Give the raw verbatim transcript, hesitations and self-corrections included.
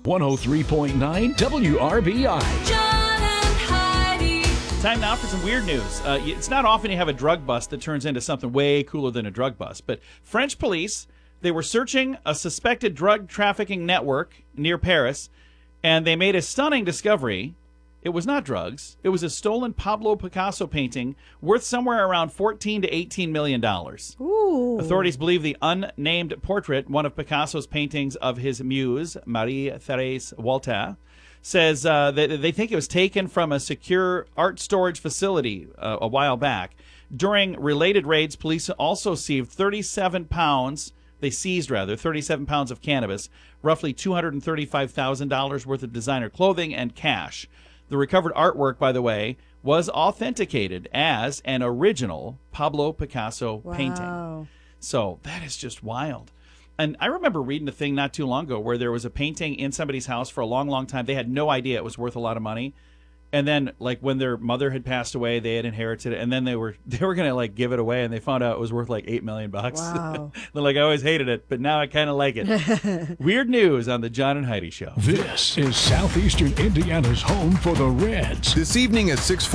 one oh three point nine W R B I. John and Heidi. Time now for some weird news. Uh, it's not often you have a drug bust that turns into something way cooler than a drug bust, but French police, they were searching a suspected drug trafficking network near Paris, and they made a stunning discovery. It was not drugs. It was a stolen Pablo Picasso painting worth somewhere around fourteen to eighteen million dollars. Ooh. Authorities believe the unnamed portrait, one of Picasso's paintings of his muse, Marie-Thérèse Walter, says uh, that they think it was taken from a secure art storage facility uh, a while back. During related raids, police also seized thirty-seven pounds, they seized rather, thirty-seven pounds of cannabis, roughly two hundred thirty-five thousand dollars worth of designer clothing, and cash. The recovered artwork, by the way, was authenticated as an original Pablo Picasso Wow. painting. So that is just wild. And I remember reading a thing not too long ago where there was a painting in somebody's house for a long, long time. They had no idea it was worth a lot of money. And then, like, when their mother had passed away, they had inherited it, and then they were they were gonna like give it away, and they found out it was worth like eight million bucks. Wow. They're like, I always hated it, but now I kind of like it. Weird news on the John and Heidi Show. This is Southeastern Indiana's home for the Reds. This evening at six